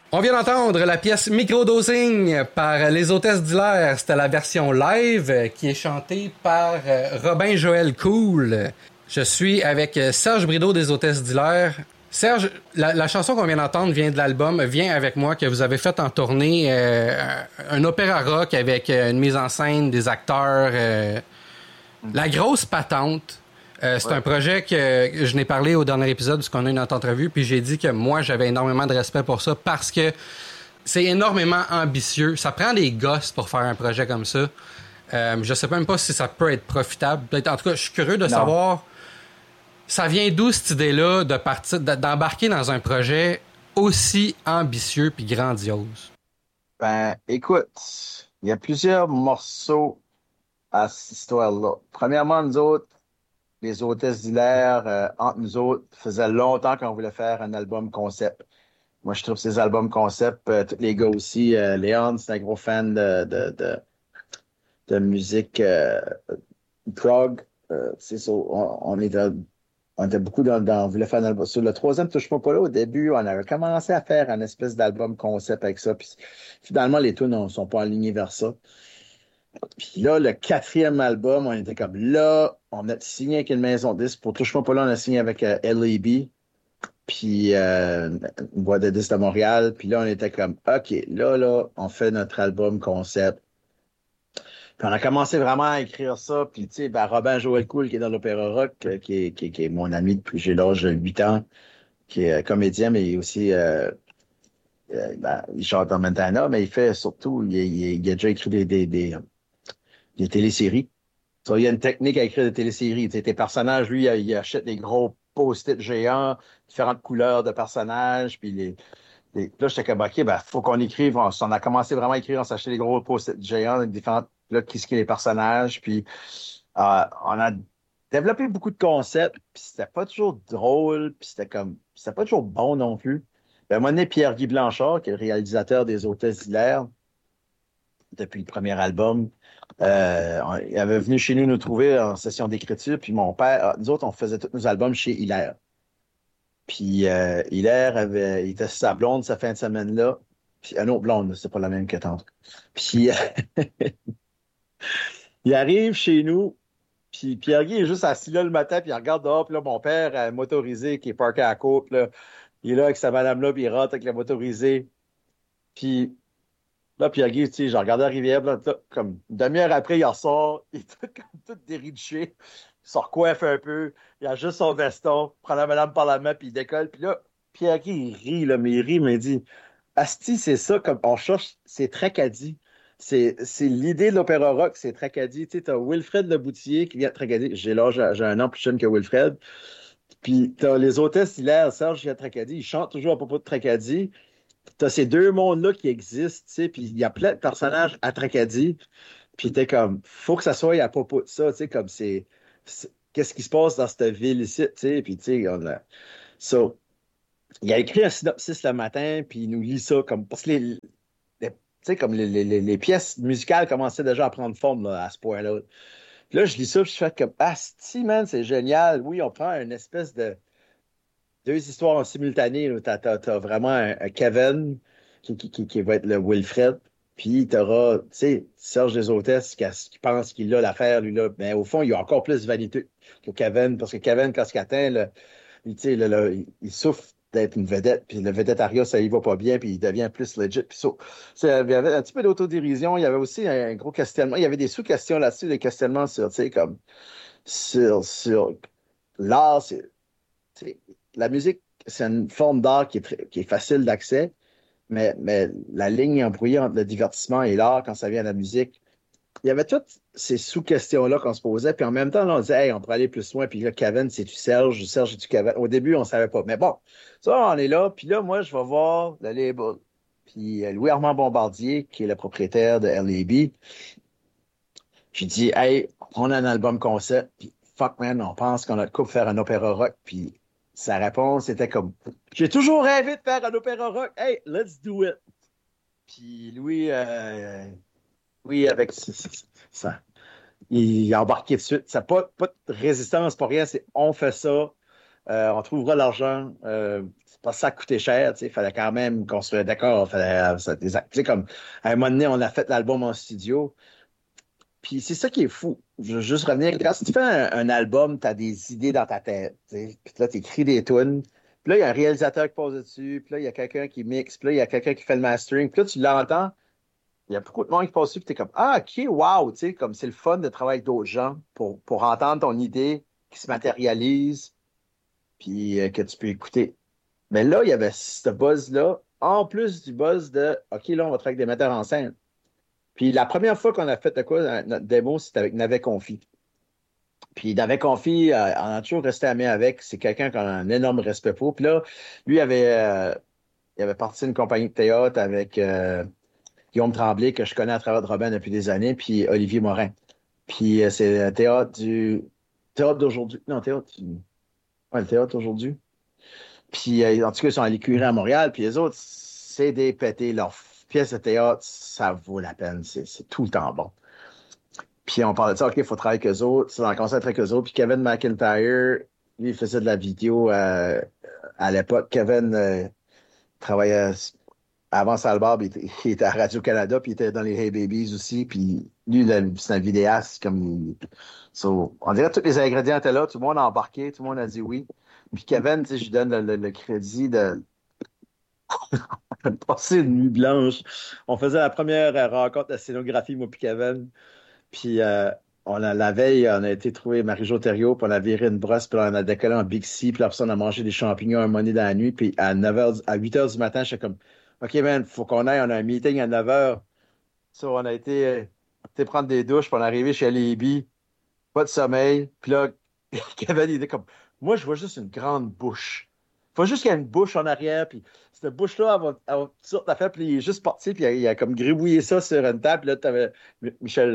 On vient d'entendre la pièce Microdosing par Les Hôtesses d'Hilaire. C'était la version live qui est chantée par Robin Joël Cool. Je suis avec Serge Brideau des Hôtesses d'Hilaire. Serge, la chanson qu'on vient d'entendre vient de l'album Viens avec moi que vous avez fait en tournée, un opéra rock avec une mise en scène, des acteurs, la grosse patente. C'est un projet que je n'ai parlé au dernier épisode puisqu'on a une autre entrevue, puis j'ai dit que moi, j'avais énormément de respect pour ça parce que c'est énormément ambitieux. Ça prend des gosses pour faire un projet comme ça. Je sais même pas si ça peut être profitable. En tout cas, je suis curieux de savoir, ça vient d'où cette idée-là d'embarquer dans un projet aussi ambitieux puis grandiose? Ben, écoute, il y a plusieurs morceaux à cette histoire-là. Premièrement, nous autres, les hôtesses d'hilaire, entre nous autres, faisait longtemps qu'on voulait faire un album concept. Moi, je trouve ces albums concept, tous les gars aussi, Léon, c'est un gros fan de musique prog. C'est ça, on était beaucoup on voulait faire un album. Sur le troisième Touche-moi pas là, au début, on avait commencé à faire un espèce d'album concept avec ça. Puis finalement, les tunes ne sont pas alignés vers ça. Puis là, le quatrième album, on était comme là, on a signé avec une maison de disques. Pour Touche-moi pas là, on a signé avec LAB, puis une boîte de disques de Montréal. Puis là, on était comme, OK, là, on fait notre album concept. Puis on a commencé vraiment à écrire ça. Puis tu sais, ben, Robin Joël Cool, qui est dans l'opéra rock, qui est mon ami depuis j'ai l'âge de 8 ans, qui est comédien, mais aussi il chante en Montana, mais il fait surtout, il a déjà écrit des téléséries. So, il y a une technique à écrire des téléséries. Tu sais, tes personnages, lui, il achète des gros post-it géants, différentes couleurs de personnages. Puis là, j'étais comme, OK, ben, faut qu'on écrive. On a commencé vraiment à écrire, on s'achetait des gros post-it géants avec différentes, là, qui sont les personnages. Puis on a développé beaucoup de concepts. Puis c'était pas toujours drôle. Puis c'était pas toujours bon non plus. Ben, à un moment donné, Pierre-Guy Blanchard, qui est le réalisateur des Hôtesses d'Hilaire, depuis le premier album. Il avait venu chez nous trouver en session d'écriture, puis mon père, nous autres, on faisait tous nos albums chez Hilaire. Puis Hilaire il était sur sa blonde cette fin de semaine-là. Puis un autre blonde, c'est pas la même que tante. Puis il arrive chez nous, puis Pierre-Guy est juste assis là le matin, puis il regarde dehors, puis là, mon père, motorisé, qui est parké à la côte, là, il est là avec sa madame-là, puis il rentre avec la motorisée. Puis là, Pierre-Guy, tu sais, j'ai regardé la rivière, là, comme une demi-heure après, il ressort, il est tout déridché, il se recoiffe un peu, il a juste son veston, prend la madame par la main, puis il décolle. Puis là, Pierre-Guy, il rit, là, mais il rit, mais il dit, Asti, c'est ça, comme on cherche, c'est Tracadie. C'est l'idée de l'opéra rock, c'est Tracadie. Tu sais, t'as Wilfred Leboutillier qui vient de Tracadie. J'ai un an plus jeune que Wilfred. Puis t'as les hôtesses hilaires, Serge vient de Tracadie. Ils chantent toujours à propos de Tracadie. T'as ces deux mondes-là qui existent, tu sais, puis il y a plein de personnages à Tracadie, puis t'es comme, faut que ça soit à propos de ça, tu sais, comme qu'est-ce qui se passe dans cette ville ici, tu sais, puis tu sais, so, il a écrit un synopsis le matin, puis il nous lit ça, comme, parce que tu sais, comme les pièces musicales commençaient déjà à prendre forme, là, à ce point-là. Puis là, je lis ça, puis je fais comme, ah, si, man, c'est génial, oui, on prend une espèce de deux histoires en simultané. T'as vraiment un Kevin qui va être le Wilfred. Puis t'auras, tu sais, Serge des Hôtesses qui pense qu'il a l'affaire, lui, là. Mais au fond, il a encore plus de vanité que Kevin. Parce que Kevin, quand il atteint, tu sais, il souffre d'être une vedette. Puis le vedettariat, ça y va pas bien. Puis il devient plus legit. Puis il y avait un petit peu d'autodérision. Il y avait aussi un gros questionnement. Il y avait des sous-questions là-dessus, des questionnements sur, tu sais, comme sur l'art. La musique, c'est une forme d'art qui est facile d'accès, mais la ligne embrouillée entre le divertissement et l'art, quand ça vient à la musique, il y avait toutes ces sous-questions-là qu'on se posait, puis en même temps, là, on disait, hey, on pourrait aller plus loin, puis là, Kevin, c'est-tu Serge? Serge, c'est-tu Kevin? Au début, on ne savait pas. Mais bon, ça, on est là, puis là, moi, je vais voir le label. Puis Louis-Armand Bombardier, qui est le propriétaire de LAB, j'ai dit, hey, on a un album concept, puis fuck man, on pense qu'on a le coup pour faire un opéra rock, puis sa réponse était comme, j'ai toujours rêvé de faire un opéra rock, hey, let's do it. Puis Louis, oui, avec ça, il a embarqué de suite. Ça n'a pas de résistance, pas rien, c'est on fait ça. On trouvera l'argent. C'est parce que ça coûtait cher, tu sais. Il fallait quand même construire un décor. Fallait, tu sais, comme, à un moment donné, on a fait l'album en studio. Puis c'est ça qui est fou. Je veux juste revenir. Quand tu fais un album, tu as des idées dans ta tête. Tu sais. Puis là, tu écris des tunes. Puis là, il y a un réalisateur qui pose dessus. Puis là, il y a quelqu'un qui mixe. Puis là, il y a quelqu'un qui fait le mastering. Puis là, tu l'entends. Il y a beaucoup de monde qui passe dessus. Puis tu es comme, ah, OK, wow. Tu sais, comme c'est le fun de travailler avec d'autres gens pour entendre ton idée qui se matérialise. Puis que tu peux écouter. Mais là, il y avait ce buzz-là, en plus du buzz de OK, là, on va travailler avec des metteurs en scène. Puis la première fois qu'on a fait de quoi, notre démo, c'était avec Navet Confi. Puis Navet Confi, on a toujours resté amis avec. C'est quelqu'un qu'on a un énorme respect pour. Puis là, lui il avait parti d'une compagnie de théâtre avec Guillaume Tremblay, que je connais à travers de Robin depuis des années, puis Olivier Morin. Puis c'est le théâtre d'aujourd'hui. Non, le théâtre d'aujourd'hui. Puis, en tout cas, ils sont allés curer à Montréal. Puis les autres, c'est des pétés. Leurs pièces de théâtre, ça vaut la peine. C'est tout le temps bon. Puis on parlait de ça, OK, il faut travailler avec eux autres. C'est dans le concert avec eux autres. Puis Kevin McIntyre, lui, il faisait de la vidéo à l'époque. Kevin travaillait avant Salbarbe, il était à Radio-Canada, puis il était dans les Hey Babies aussi. Puis lui, c'est un vidéaste. On dirait que tous les ingrédients étaient là. Tout le monde a embarqué. Tout le monde a dit oui. Puis Kevin, tu sais, je lui donne le crédit de passer une nuit blanche. On faisait la première rencontre de scénographie, moi puis Kevin. Puis la veille, on a été trouver Marie-Jo Thériault, puis on a viré une brosse, puis on a décollé en Big C, puis après on a mangé des champignons un moment donné dans la nuit. Puis à 9h, à 8 heures du matin, j'étais comme OK, man, faut qu'on aille, on a un meeting à 9h. So, on a été prendre des douches, puis on est arrivé chez Alibi, pas de sommeil. Puis là, Kevin, il était comme moi, je vois juste une grande bouche. Faut juste qu'il y ait une bouche en arrière, puis cette bouche-là, elle va toutes sortes d'affaires, puis il est juste parti, puis il a comme gribouillé ça sur une table, puis là, t'avais Michel,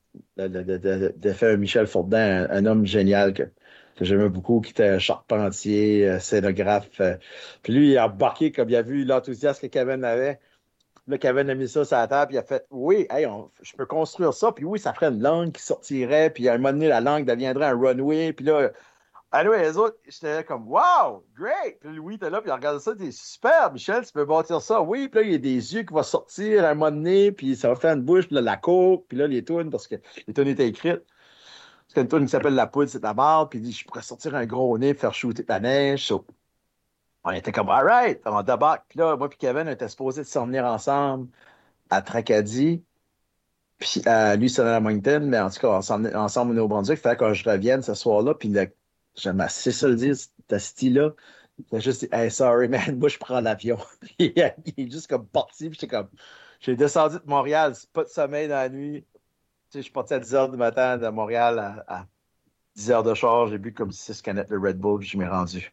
de faire Michel Fortin, un homme génial que j'aimais beaucoup, qui était charpentier, scénographe. Puis lui, il a embarqué, comme il a vu l'enthousiasme que Kevin avait. Là, Kevin a mis ça sur la table, puis il a fait oui, hey, je peux construire ça, puis oui, ça ferait une langue qui sortirait, puis à un moment donné, la langue deviendrait un runway, puis là, anyway, les autres, j'étais comme wow, great! Puis Louis était là, puis il regardait ça, t'es super, Michel, tu peux bâtir ça. Oui, puis là, il y a des yeux qui vont sortir à un moment donné, puis ça va faire une bouche, puis là, la coke, puis là, les tunes, parce que les tunes étaient écrites. Parce qu'il y a une tune qui s'appelle La poudre, c'est ta barre, puis il dit, je pourrais sortir un gros nez, faire shooter ta neige. So, on était comme, all right, on débarque. Puis là, moi puis Kevin, on était supposés de s'en venir ensemble à Tracadie. Puis lui, c'est à Moncton, mais en tout cas, on s'en venait ensemble au Nouveau-Brunswick. Il fallait que je revienne ce soir-là, puis j'aime assez ça le dire, ce style-là. Il a juste dit, hey, sorry, man, moi, je prends l'avion. il est juste comme parti, puis j'étais comme, j'ai descendu de Montréal, c'est pas de sommeil dans la nuit. Tu sais, je suis parti à 10 h du matin de Montréal à 10 heures de char, j'ai bu comme 6 canettes de Red Bull, puis je m'y rendu.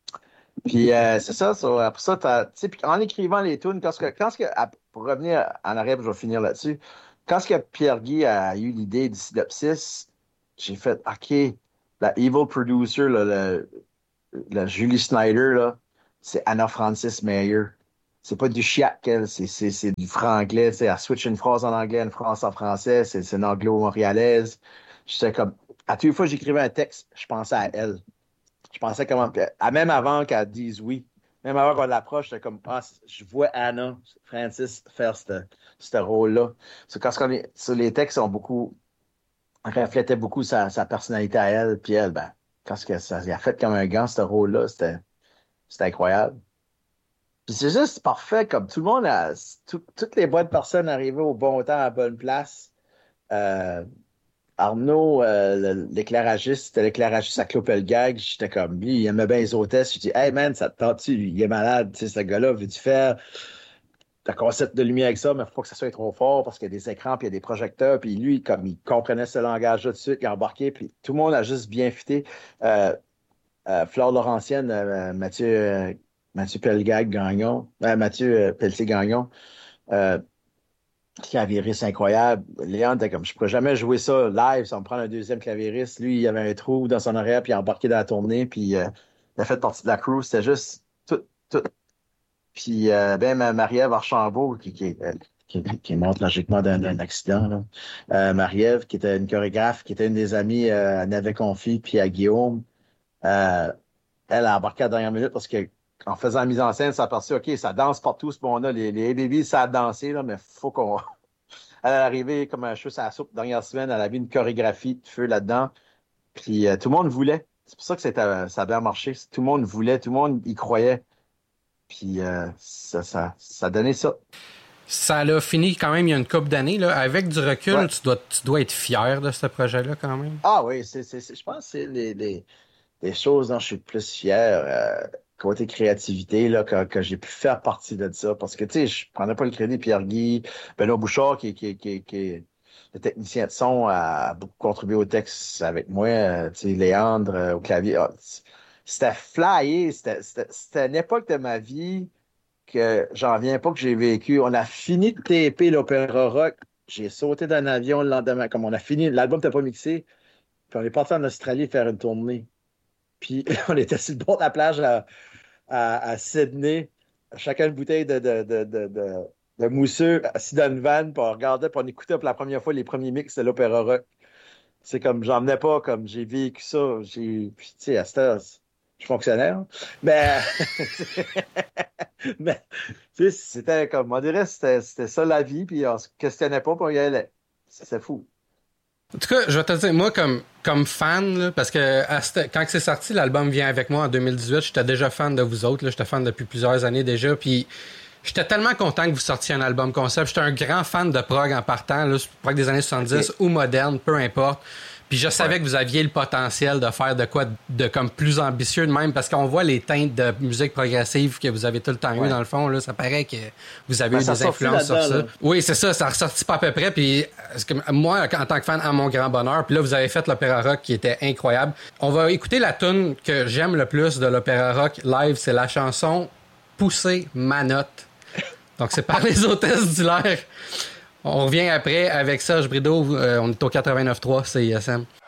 Puis c'est ça, après ça, tu sais, puis en écrivant les tunes, pour revenir en arrière, puis je vais finir là-dessus, quand ce que Pierre-Guy a eu l'idée du synopsis, j'ai fait, OK, la Evil Producer, là, la Julie Snyder, là, c'est Anna Francis Meyer. C'est pas du chiac, elle, c'est du franglais, tu sais, elle switch une phrase en anglais, une phrase en français, c'est une anglo-montréalaise. J'étais comme, à toutes les fois que j'écrivais un texte, je pensais à elle. Je pensais comment. Même avant qu'elle dise oui, même avant qu'on l'approche, j'étais comme, ah, je vois Anna Francis faire ce rôle-là. C'est quand sur les textes, sont beaucoup, reflétaient beaucoup sa personnalité à elle, puis elle, ben, quand ça a fait comme un gant, ce rôle-là, c'était incroyable. Puis c'est juste parfait, comme tout le monde toutes les bonnes personnes arrivaient au bon temps, à la bonne place. Euh, Arnaud, l'éclairagiste, c'était l'éclairagiste à Clopelgag. J'étais comme, lui, il aimait bien les hôtesses. Je dis, hey man, ça te tente-tu? Il est malade, tu sais, ce gars-là, veux-tu faire un concept de lumière avec ça, mais il faut pas que ça soit trop fort parce qu'il y a des écrans, puis il y a des projecteurs. Puis lui, comme il comprenait ce langage-là tout de suite, il a embarqué, puis tout le monde a juste bien fité. Flore Laurentienne, Mathieu Pelgag-Gagnon, Mathieu Pelletier-Gagnon, clavieriste incroyable. Léon était comme, je pourrais jamais jouer ça live sans me prendre un deuxième clavieriste. Lui, il avait un trou dans son oreille, puis il a embarqué dans la tournée, puis il a fait partie de la crew. C'était juste tout. Puis ben, Marie-Ève Archambault, qui est morte logiquement d'un accident, là. Marie-Ève, qui était une chorégraphe, qui était une des amies à Navet Confi, puis à Guillaume. elle a embarqué à la dernière minute parce que en faisant la mise en scène, ça a parti, OK, ça danse partout, ce monde-là. Les A-Babies, ça a dansé, là, mais faut qu'on. Elle est arrivée comme un cheveu à la soupe dernière semaine. Elle avait une chorégraphie de feu là-dedans. Puis tout le monde voulait. C'est pour ça que ça a bien marché. Tout le monde voulait, tout le monde y croyait. Puis ça a donné ça. Ça l'a fini quand même il y a une couple d'années. Là. Avec du recul, Ouais. tu dois être fier de ce projet-là quand même. Ah oui, je pense que c'est les choses dont je suis le plus fier, côté créativité, là, que j'ai pu faire partie de ça. Parce que, tu sais, je prenais pas le crédit. Pierre-Guy, Benoît Bouchard, qui est le technicien de son, a beaucoup contribué au texte avec moi. Tu sais, Léandre, au clavier. Ah, c'était flyé. C'était une époque de ma vie que j'en reviens pas que j'ai vécu. On a fini de taper l'opéra rock. J'ai sauté d'un avion le lendemain. Comme on a fini, l'album n'était pas mixé. Puis on est parti en Australie faire une tournée. Puis on était sur le bord de la plage à Sydney, chacun une bouteille de mousseux, assis dans une vanne, puis on regardait, puis on écoutait pour la première fois les premiers mix de l'opéra rock. C'est comme, j'en venais pas, comme j'ai vécu ça. Puis, tu sais, à cette heure, je suis fonctionnaire. Mais, mais tu sais, c'était comme, on dirait, c'était ça la vie, puis on se questionnait pas, puis on y allait. C'est fou. En tout cas, je vais te dire, moi, comme fan, là, parce que quand c'est sorti, l'album Vient avec moi en 2018, j'étais déjà fan de vous autres. Là, j'étais fan depuis plusieurs années déjà. Puis j'étais tellement content que vous sortiez un album concept. J'étais un grand fan de prog en partant, là, prog des années 70 ou moderne, peu importe. Puis je savais que vous aviez le potentiel de faire de quoi de comme plus ambitieux de même, parce qu'on voit les teintes de musique progressive que vous avez tout le temps eu dans le fond. Là, ça paraît que vous avez eu des influences sur ça. Là. Oui, c'est ça a ressorti pas à peu près. Puis moi, en tant que fan, à mon grand bonheur, puis là, vous avez fait l'opéra rock qui était incroyable. On va écouter la tune que j'aime le plus de l'opéra rock live, c'est la chanson Pousser ma note. Donc c'est par les hôtesses d'Hilaire. On revient après avec Serge Brideau. On est au 89.3 CISM.